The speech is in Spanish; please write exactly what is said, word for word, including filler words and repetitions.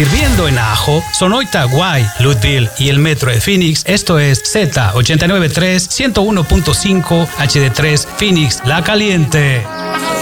sirviendo en Ajo, Sonoita, Guay, Louisville y el Metro de Phoenix. Esto es Z ochenta y nueve punto tres, ciento uno punto cinco H D tres Phoenix, La Caliente.